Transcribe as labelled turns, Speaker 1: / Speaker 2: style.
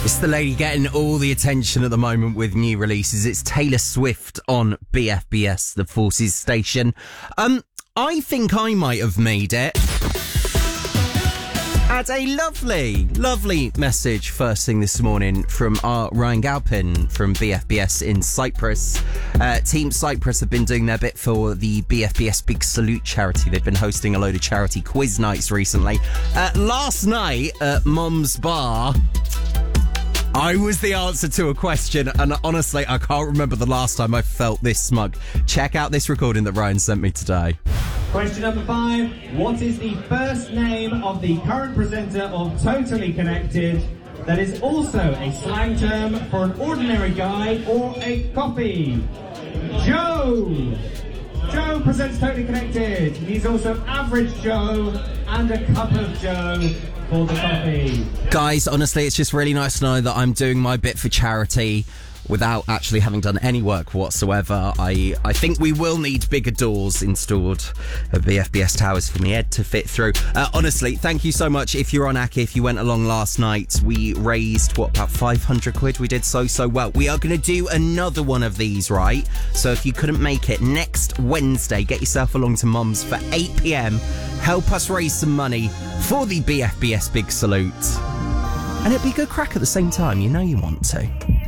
Speaker 1: It's the lady getting all the attention at the moment with new releases. It's Taylor Swift on BFBS, the Forces station. I think I might have made it. Had a lovely message first thing this morning from our Ryan Galpin from BFBS in Cyprus. Team Cyprus have been doing their bit for the BFBS Big Salute charity. They've been hosting a load of charity quiz nights recently. Last night at Mum's Bar, I was the answer to a question, and honestly, I can't remember the last time I felt this smug. Check out this recording that Ryan sent me today.
Speaker 2: Question number 5. What is the first name of the current presenter of Totally Connected that is also a slang term for an ordinary guy or a coffee? Joe! Joe presents Totally Connected. He's also Average Joe and a Cup of Joe for the coffee.
Speaker 1: Guys, honestly, it's just really nice to know that I'm doing my bit for charity without actually having done any work whatsoever. I think we will need bigger doors installed at BFBS Towers for me head to fit through. Honestly, thank you so much. If you're on Aki, if you went along last night, we raised, about 500 quid? We did so well. We are going to do another one of these, right? So if you couldn't make it, next Wednesday, get yourself along to Mum's for 8 p.m. Help us raise some money for the BFBS Big Salute. And it'd be a good crack at the same time. You know you want to.